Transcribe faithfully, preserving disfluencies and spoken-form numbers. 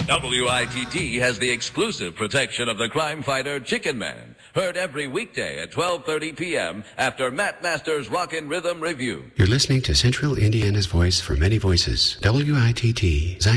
W I T T has the exclusive protection of the crime fighter Chicken Man. Heard every weekday at twelve thirty p.m. after Matt Masters' Rockin' Rhythm Review. You're listening to Central Indiana's voice for many voices. W I T T, Zion